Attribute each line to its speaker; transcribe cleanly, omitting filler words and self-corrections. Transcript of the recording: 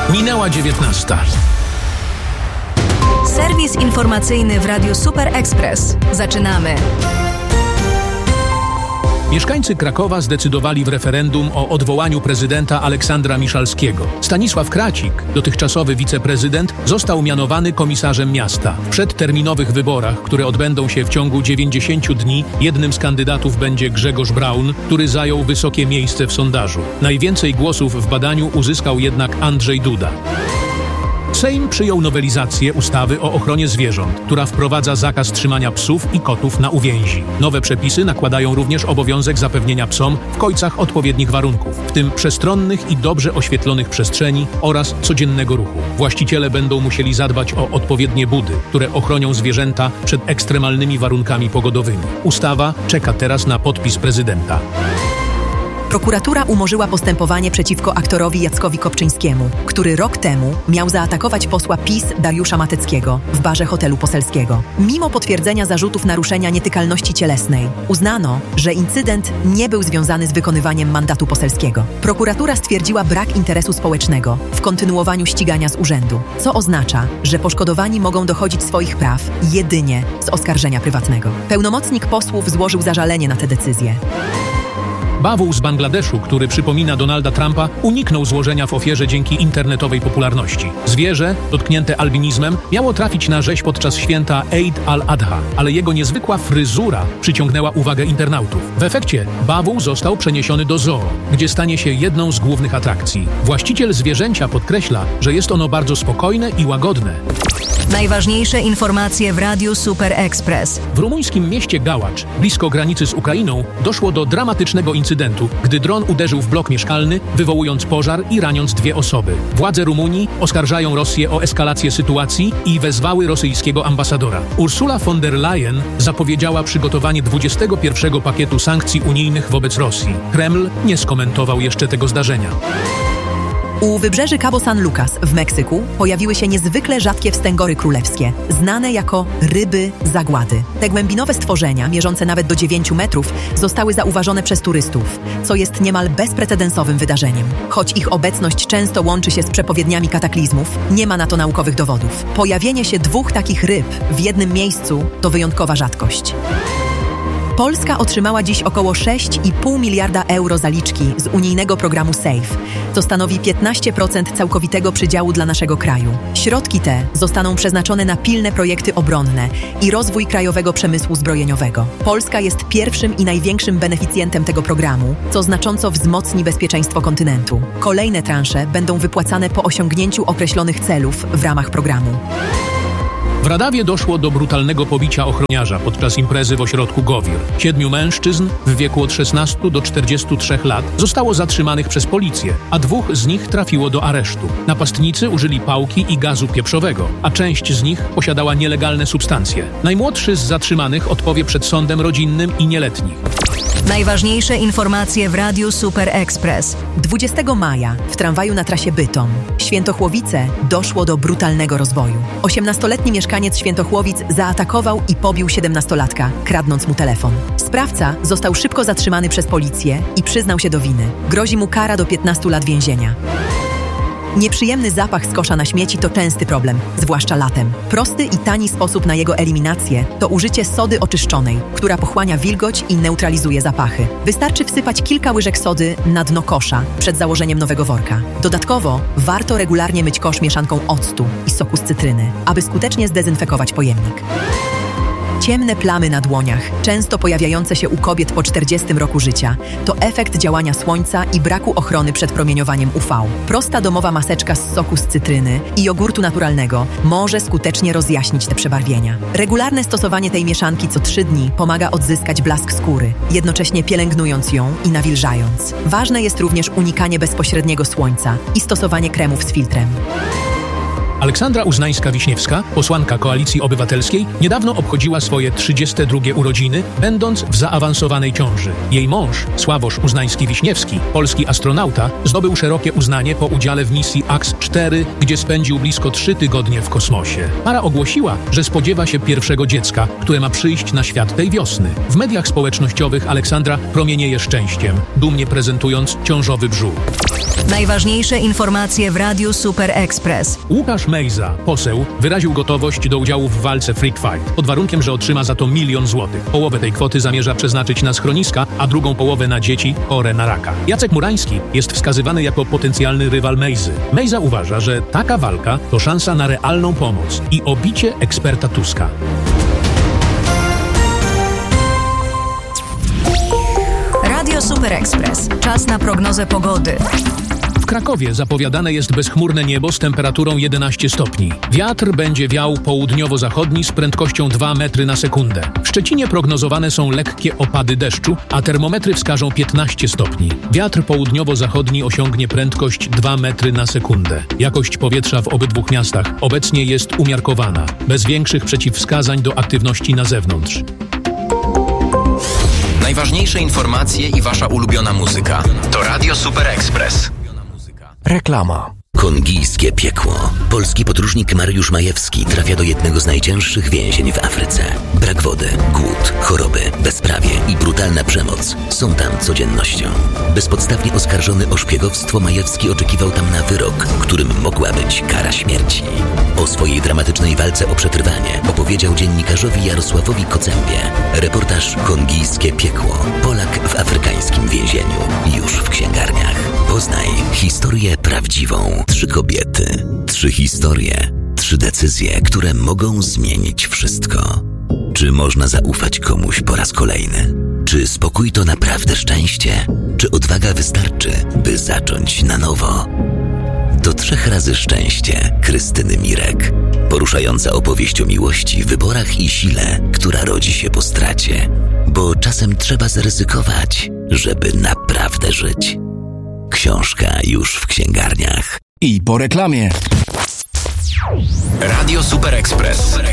Speaker 1: Minęła 19.
Speaker 2: Serwis informacyjny w Radiu Super Express. Zaczynamy.
Speaker 1: Mieszkańcy Krakowa zdecydowali w referendum o odwołaniu prezydenta Aleksandra Miszalskiego. Stanisław Kracik, dotychczasowy wiceprezydent, został mianowany komisarzem miasta. W przedterminowych wyborach, które odbędą się w ciągu 90 dni, jednym z kandydatów będzie Grzegorz Braun, który zajął wysokie miejsce w sondażu. Najwięcej głosów w badaniu uzyskał jednak Andrzej Duda. Sejm przyjął nowelizację ustawy o ochronie zwierząt, która wprowadza zakaz trzymania psów i kotów na uwięzi. Nowe przepisy nakładają również obowiązek zapewnienia psom w kojcach odpowiednich warunków, w tym przestronnych i dobrze oświetlonych przestrzeni oraz codziennego ruchu. Właściciele będą musieli zadbać o odpowiednie budy, które ochronią zwierzęta przed ekstremalnymi warunkami pogodowymi. Ustawa czeka teraz na podpis prezydenta.
Speaker 3: Prokuratura umorzyła postępowanie przeciwko aktorowi Jackowi Kopczyńskiemu, który rok temu miał zaatakować posła PiS Dariusza Mateckiego w barze hotelu poselskiego. Mimo potwierdzenia zarzutów naruszenia nietykalności cielesnej, uznano, że incydent nie był związany z wykonywaniem mandatu poselskiego. Prokuratura stwierdziła brak interesu społecznego w kontynuowaniu ścigania z urzędu, co oznacza, że poszkodowani mogą dochodzić swoich praw jedynie z oskarżenia prywatnego. Pełnomocnik posłów złożył zażalenie na tę decyzję.
Speaker 1: Bawół z Bangladeszu, który przypomina Donalda Trumpa, uniknął złożenia w ofierze dzięki internetowej popularności. Zwierzę, dotknięte albinizmem, miało trafić na rzeź podczas święta Eid al-Adha, ale jego niezwykła fryzura przyciągnęła uwagę internautów. W efekcie bawół został przeniesiony do zoo, gdzie stanie się jedną z głównych atrakcji. Właściciel zwierzęcia podkreśla, że jest ono bardzo spokojne i łagodne.
Speaker 2: Najważniejsze informacje w Radiu Super Express.
Speaker 1: W rumuńskim mieście Gałacz, blisko granicy z Ukrainą, doszło do dramatycznego incydentu, gdy dron uderzył w blok mieszkalny, wywołując pożar i raniąc 2 osoby. Władze Rumunii oskarżają Rosję o eskalację sytuacji i wezwały rosyjskiego ambasadora. Ursula von der Leyen zapowiedziała przygotowanie 21. pakietu sankcji unijnych wobec Rosji. Kreml nie skomentował jeszcze tego zdarzenia.
Speaker 3: U wybrzeży Cabo San Lucas w Meksyku pojawiły się niezwykle rzadkie wstęgory królewskie, znane jako ryby zagłady. Te głębinowe stworzenia, mierzące nawet do 9 metrów, zostały zauważone przez turystów, co jest niemal bezprecedensowym wydarzeniem. Choć ich obecność często łączy się z przepowiedniami kataklizmów, nie ma na to naukowych dowodów. Pojawienie się 2 takich ryb w jednym miejscu to wyjątkowa rzadkość. Polska otrzymała dziś około 6,5 miliarda euro zaliczki z unijnego programu SAFE, co stanowi 15% całkowitego przydziału dla naszego kraju. Środki te zostaną przeznaczone na pilne projekty obronne i rozwój krajowego przemysłu zbrojeniowego. Polska jest pierwszym i największym beneficjentem tego programu, co znacząco wzmocni bezpieczeństwo kontynentu. Kolejne transze będą wypłacane po osiągnięciu określonych celów w ramach programu.
Speaker 1: W Radawie doszło do brutalnego pobicia ochroniarza podczas imprezy w ośrodku Gowir. 7 mężczyzn w wieku od 16 do 43 lat zostało zatrzymanych przez policję, a 2 z nich trafiło do aresztu. Napastnicy użyli pałki i gazu pieprzowego, a część z nich posiadała nielegalne substancje. Najmłodszy z zatrzymanych odpowie przed sądem rodzinnym i nieletnich.
Speaker 2: Najważniejsze informacje w Radiu Super Express.
Speaker 3: 20 maja w tramwaju na trasie Bytom-Świętochłowice doszło do brutalnego rozwoju. 18-letni mieszkaniec Świętochłowic zaatakował i pobił 17-latka, kradnąc mu telefon. Sprawca został szybko zatrzymany przez policję i przyznał się do winy. Grozi mu kara do 15 lat więzienia. Nieprzyjemny zapach z kosza na śmieci to częsty problem, zwłaszcza latem. Prosty i tani sposób na jego eliminację to użycie sody oczyszczonej, która pochłania wilgoć i neutralizuje zapachy. Wystarczy wsypać kilka łyżek sody na dno kosza przed założeniem nowego worka. Dodatkowo warto regularnie myć kosz mieszanką octu i soku z cytryny, aby skutecznie zdezynfekować pojemnik. Ciemne plamy na dłoniach, często pojawiające się u kobiet po 40 roku życia, to efekt działania słońca i braku ochrony przed promieniowaniem UV. Prosta domowa maseczka z soku z cytryny i jogurtu naturalnego może skutecznie rozjaśnić te przebarwienia. Regularne stosowanie tej mieszanki co 3 dni pomaga odzyskać blask skóry, jednocześnie pielęgnując ją i nawilżając. Ważne jest również unikanie bezpośredniego słońca i stosowanie kremów z filtrem.
Speaker 1: Aleksandra Uznańska-Wiśniewska, posłanka Koalicji Obywatelskiej, niedawno obchodziła swoje 32 urodziny, będąc w zaawansowanej ciąży. Jej mąż, Sławosz Uznański-Wiśniewski, polski astronauta, zdobył szerokie uznanie po udziale w misji AX-4, gdzie spędził blisko 3 tygodnie w kosmosie. Para ogłosiła, że spodziewa się pierwszego dziecka, które ma przyjść na świat tej wiosny. W mediach społecznościowych Aleksandra promienieje szczęściem, dumnie prezentując ciążowy brzuch.
Speaker 2: Najważniejsze informacje w Radiu Super Express.
Speaker 1: Łukasz Mejza, poseł, wyraził gotowość do udziału w walce Freak Fight, pod warunkiem, że otrzyma za to 1 000 000 złotych. Połowę tej kwoty zamierza przeznaczyć na schroniska, a drugą połowę na dzieci chore na raka. Jacek Murański jest wskazywany jako potencjalny rywal Mejzy. Mejza uważa, że taka walka to szansa na realną pomoc i obicie eksperta Tuska.
Speaker 2: Radio Super Express. Czas na prognozę pogody.
Speaker 1: W Krakowie zapowiadane jest bezchmurne niebo z temperaturą 11 stopni. Wiatr będzie wiał południowo-zachodni z prędkością 2 metry na sekundę. W Szczecinie prognozowane są lekkie opady deszczu, a termometry wskażą 15 stopni. Wiatr południowo-zachodni osiągnie prędkość 2 metry na sekundę. Jakość powietrza w obydwu miastach obecnie jest umiarkowana, bez większych przeciwwskazań do aktywności na zewnątrz.
Speaker 4: Najważniejsze informacje i wasza ulubiona muzyka to Radio Super Express.
Speaker 5: Reklama.
Speaker 6: Kongijskie piekło. Polski podróżnik Mariusz Majewski trafia do jednego z najcięższych więzień w Afryce. Brak wody, głód, choroby, bezprawie i brutalna przemoc są tam codziennością. Bezpodstawnie oskarżony o szpiegowstwo, Majewski oczekiwał tam na wyrok, którym mogła być kara śmierci. O swojej dramatycznej walce o przetrwanie opowiedział dziennikarzowi Jarosławowi Kocębie. Reportaż Kongijskie piekło. Polak w afrykańskim więzieniu. Już w księgarniach. Poznaj historię prawdziwą. 3 kobiety, 3 historie, 3 decyzje, które mogą zmienić wszystko. Czy można zaufać komuś po raz kolejny? Czy spokój to naprawdę szczęście? Czy odwaga wystarczy, by zacząć na nowo? To 3 razy szczęście Krystyny Mirek. Poruszająca opowieść o miłości, wyborach i sile, która rodzi się po stracie. Bo czasem trzeba zaryzykować, żeby naprawdę żyć. Książka już w księgarniach.
Speaker 5: I po reklamie.
Speaker 4: Radio Super Express.